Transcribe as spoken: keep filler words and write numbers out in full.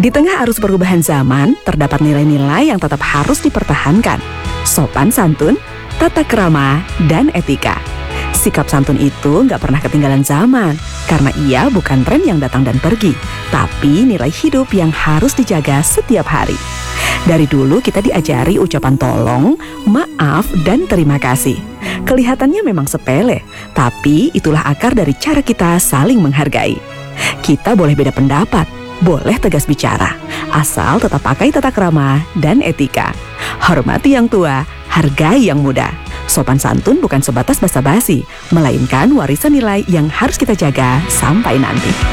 Di tengah arus perubahan zaman, terdapat nilai-nilai yang tetap harus dipertahankan. Sopan santun, tata krama, dan etika. Sikap santun itu nggak pernah ketinggalan zaman, karena ia bukan tren yang datang dan pergi, tapi nilai hidup yang harus dijaga setiap hari. Dari dulu kita diajari ucapan tolong, maaf, dan terima kasih. Kelihatannya memang sepele, tapi itulah akar dari cara kita saling menghargai. Kita boleh beda pendapat, boleh tegas bicara, asal tetap pakai tata krama dan etika. Hormati yang tua, hargai yang muda. Sopan santun bukan sebatas basa-basi, melainkan warisan nilai yang harus kita jaga sampai nanti.